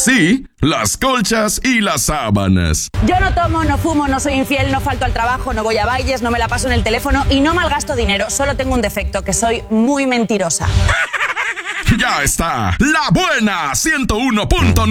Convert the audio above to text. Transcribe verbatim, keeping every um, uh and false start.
así, las colchas y las sábanas. Yo no tomo, no fumo, no soy infiel, no falto al trabajo, no voy a bailes, no me la paso en el teléfono y no malgasto dinero. Solo tengo un defecto, que soy muy mentirosa. Ya está, La Buena ciento uno punto nueve.